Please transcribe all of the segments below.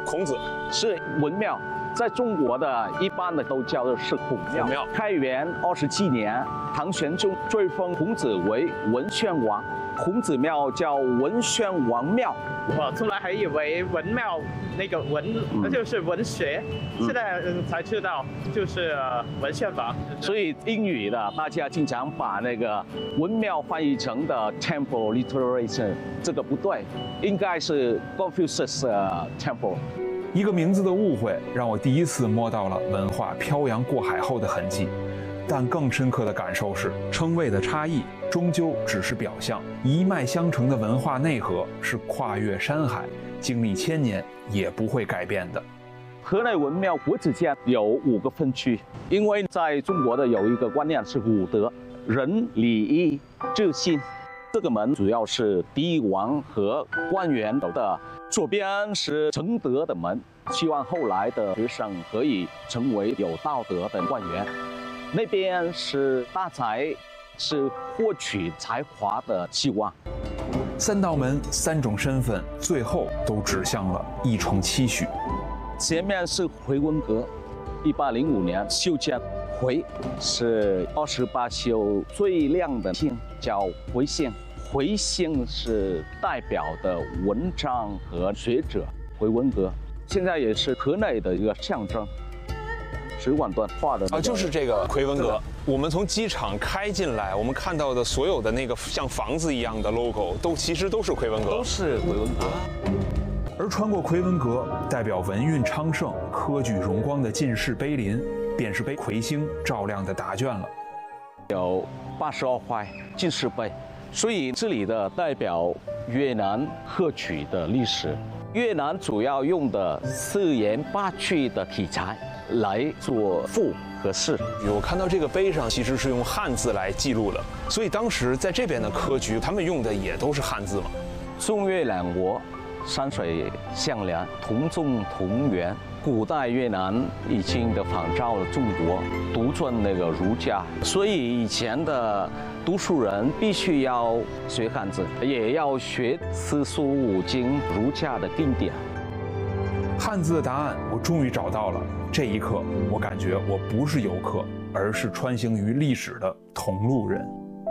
孔子， 是文庙。在中国的一般的都叫的是孔庙。开元27年，唐玄宗追封孔子为文宣王，孔子庙叫文宣王庙。 我从来还以为文庙那个文那就是文学，现在才知道就是文献房。 所以英语的大家经常把那个文庙翻译成的 temple literature， 这个不对，应该是 Confucius temple。 一个名字的误会，让我第一次摸到了文化漂洋过海后的痕迹。但更深刻的感受是，称谓的差异终究只是表象，一脉相承的文化内核是跨越山海，经历千年也不会改变的。 河内文庙国子监有5个分区，因为在中国的有一个观念是5德：仁、礼、义、智、信。这个门主要是帝王和官员的，左边是承德的门，希望后来的学生可以成为有道德的官员。那边是大才，是获取才华的希望。 3道门3种身份，最后都指向了一重期许。 前面是回文阁，1805年修建。回是28宿最亮的星，叫回星。回星是代表的文章和学者。回文阁现在也是河内的一个象征。石管端画的就是这个回文阁。我们从机场开进来，我们看到的所有的那个像房子一样的 logo， 其实都是回文阁， 都是回文阁。 而穿过回文阁，代表文运昌盛、科举荣光的进士碑林，便是被魁星照亮的答卷了。 有82块进士碑，所以这里的代表越南科举的历史。越南主要用的4言8句的题材来做赋和诗。 我看到这个碑上其实是用汉字来记录的，所以当时在这边的科举，他们用的也都是汉字嘛。 中越两国山水相连，同宗同源。古代越南已经的仿照了中国，独尊那个儒家，所以以前的读书人必须要学汉字，也要学四书五经儒家的经典。 汉字的答案我终于找到了，这一刻我感觉我不是游客，而是穿行于历史的同路人。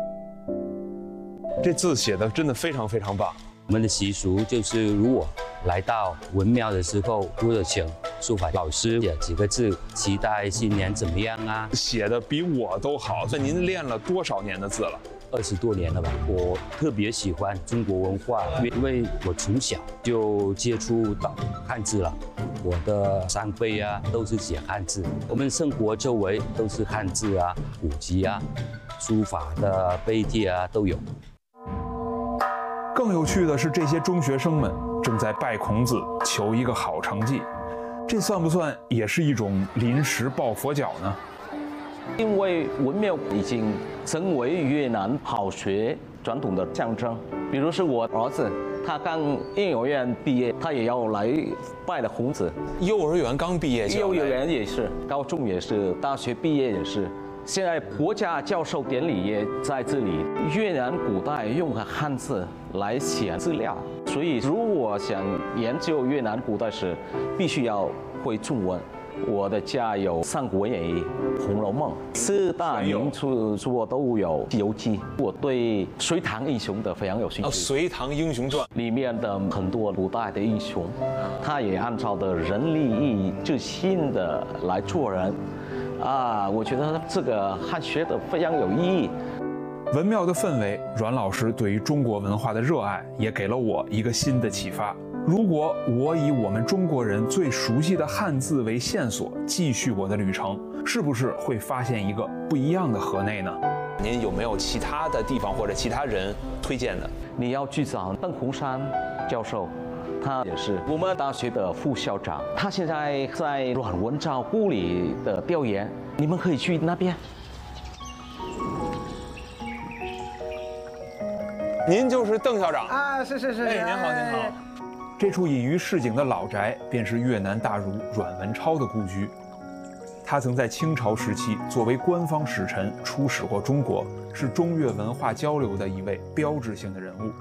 这字写的真的非常非常棒。 我们的习俗就是，如果来到文庙的时候，如果请书法老师写几个字，期待新年怎么样啊？ 写的比我都好。那您练了多少年的字了 ？20多年了吧。我特别喜欢中国文化，因为我从小就接触到汉字了。我的上辈啊都是写汉字，我们生活周围都是汉字啊，古籍啊，书法的碑帖啊都有。 更有趣的是，这些中学生们正在拜孔子，求一个好成绩。这算不算也是一种临时抱佛脚呢？ 因为文庙已经成为越南好学传统的象征。比如是我儿子，他刚幼儿园毕业，他也要来拜了孔子。 幼儿园刚毕业就幼儿园也是，高中也是，大学毕业也是。现在国家教授典礼也在这里。越南古代用汉字来写资料，所以如果想研究越南古代史，必须要会中文。我的家有《三国演义》《红楼梦》4大名著我都有《西游记》。我对隋唐英雄的非常有兴趣。 隋唐英雄传里面的很多古代的英雄，他也按照的仁义义智信的来做人。我觉得这个汉学的非常有意义。 文庙的氛围，阮老师对于中国文化的热爱，也给了我一个新的启发。如果我以我们中国人最熟悉的汉字为线索，继续我的旅程，是不是会发现一个不一样的河内呢？ 您有没有其他的地方或者其他人推荐的？ 你要去找邓洪山教授。他也是我们大学的副校长，他现在在阮文昭故里的调研，你们可以去那边。 您就是邓校长啊？是。 哎，您好，您好。 这处隐于市井的老宅，便是越南大儒阮文超的故居。他曾在清朝时期作为官方使臣出使过中国，是中越文化交流的一位标志性的人物。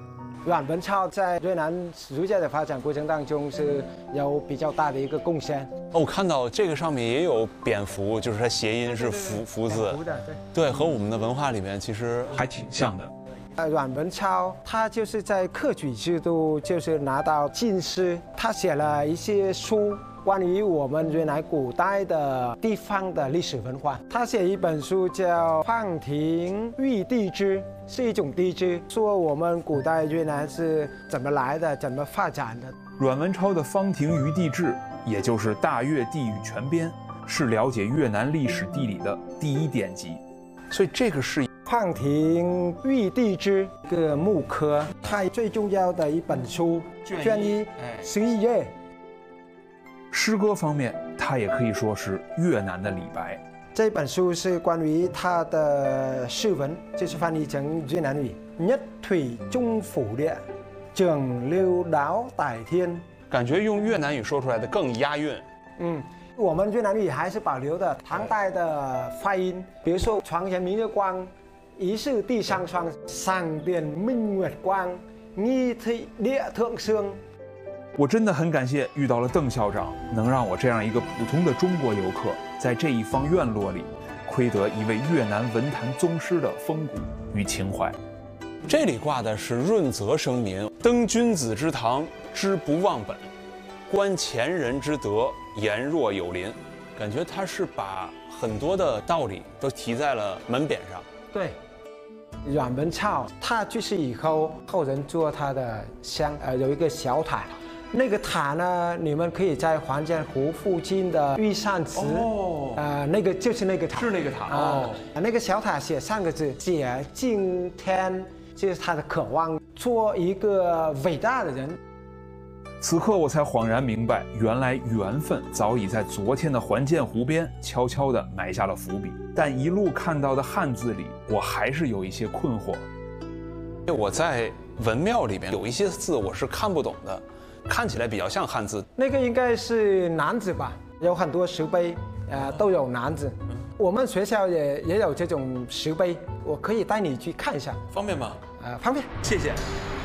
阮文超在越南儒家的发展过程当中是有比较大的一个贡献。 哦，我看到这个上面也有蝙蝠，就是它谐音是福字，对，和我们的文化里面其实还挺像的。 阮文超他就是在科举制度就是拿到进士，他写了一些书。关于我们越南古代的地方的历史文化，他写一本书叫《放庭喻地支》，是一种地支，说我们古代越南是怎么来的，怎么发展的。 阮文超的《方庭喻地志》，也就是《大越地域全编》，是了解越南历史地理的第一典籍。所以这个是《 放庭喻地支》一个木刻，它最重要的一本书，卷一，11页。 诗歌方面，它也可以说是越南的李白。 这本书是关于他的诗文，就是翻译成越南语。nhất thủy trung phủ địa, trường lưu đáo tại thiên。 感觉用越南语说出来的更押韵。 我们越南语还是保留的唐代的发音，比如说床前明月光，疑是地上霜，上殿明月光，nghi thị địa thượng sương。 我真的很感谢遇到了邓校长，能让我这样一个普通的中国游客，在这一方院落里，窥得一位越南文坛宗师的风骨与情怀。 这里挂的是润泽生民，登君子之堂，知不忘本，观前人之德，言若有邻。感觉他是把很多的道理都题在了门匾上。 对。阮文超他去世以后，后人做他的像有一个小塔。那个塔呢，你们可以在黄建湖附近的玉山祠，那个就是那个塔， 是那个塔那个小塔写3个字“解敬天”，就是他的渴望，做一个伟大的人。 此刻我才恍然明白，原来缘分早已在昨天的还建湖边悄悄地埋下了伏笔。但一路看到的汉字里，我还是有一些困惑。 我在文庙里面有一些字我是看不懂的。看起来比较像汉字， 那个应该是南字吧？有很多石碑，都有南字。我们学校也有这种石碑，我可以带你去看一下， 方便吗？ 方便， 谢谢。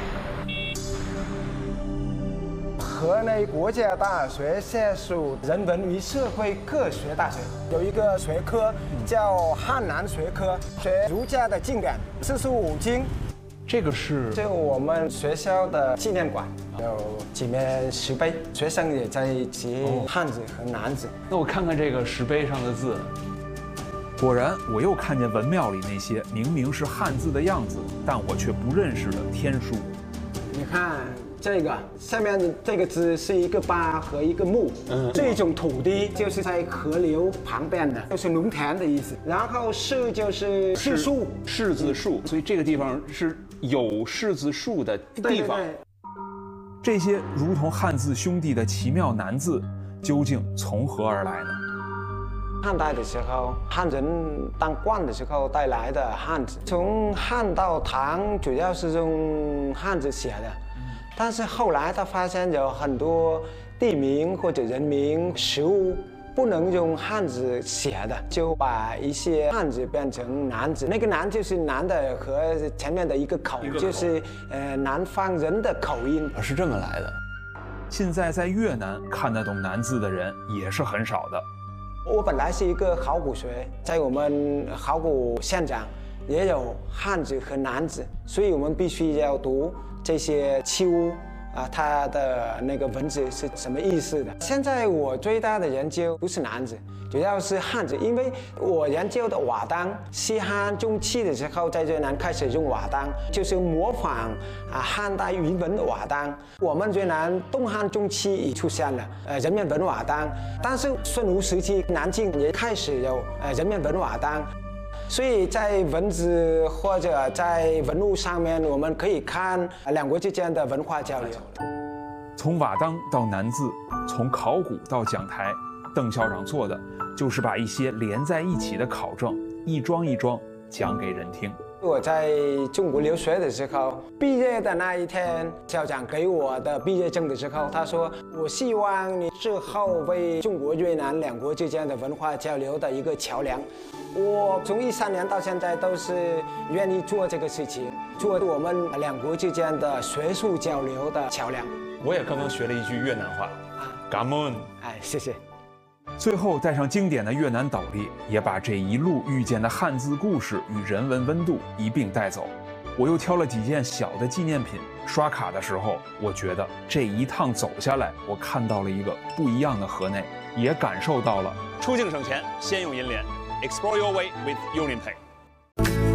河内国家大学下属人文与社会科学大学有一个学科叫汉南学科，学儒家的经典，45经。 这个是就我们学校的纪念馆，有几面石碑，学生也在记汉字和南字。 那我看看这个石碑上的字， 果然我又看见文庙里那些明明是汉字的样子，但我却不认识的天书。 你看这个下面这个字是一个八和一个木，这种土地就是在河流旁边的，就是农田的意思。然后柿就是柿树， 柿子树，所以这个地方是有柿子树的地方。 对。 这些如同汉字兄弟的奇妙难字，究竟从何而来呢？ 汉代的时候，汉人当官的时候带来的汉字，从汉到唐主要是用汉字写的。但是后来他发现有很多地名或者人名、食物不能用汉字写的，就把一些汉字变成南字。那个南就是南的和前面的一个口，就是南方人的口音， 是这么来的。 现在在越南看得懂南字的人也是很少的。 我本来是一个考古学，在我们考古现场也有汉字和南字，所以我们必须要读这些器物它的那个文字是什么意思的。现在我最大的研究不是南字，主要是汉字，因为我研究的瓦当，西汉中期的时候在越南开始用瓦当，就是模仿汉代云纹的瓦当。我们越南东汉中期也出现了人面纹瓦当，但是孙吴时期南京也开始有人面纹瓦当。所以在文字或者在文物上面，我们可以看两国之间的文化交流。 从瓦当到南字，从考古到讲台，邓校长做的就是把一些连在一起的考证一桩一桩讲给人听。 我在中国留学的时候，毕业的那一天，校长给我的毕业证的时候，他说：“我希望你日后为中国越南两国之间的文化交流的一个桥梁。”我从13年到现在都是愿意做这个事情，做我们两国之间的学术交流的桥梁。 我也刚刚学了一句越南话，Cảm ơn。 哎，谢谢。 最后带上经典的越南斗笠，也把这一路遇见的汉字故事与人文温度一并带走。我又挑了几件小的纪念品，刷卡的时候，我觉得这一趟走下来，我看到了一个不一样的河内，也感受到了出境省钱，先用银联 ，Explore your way with UnionPay。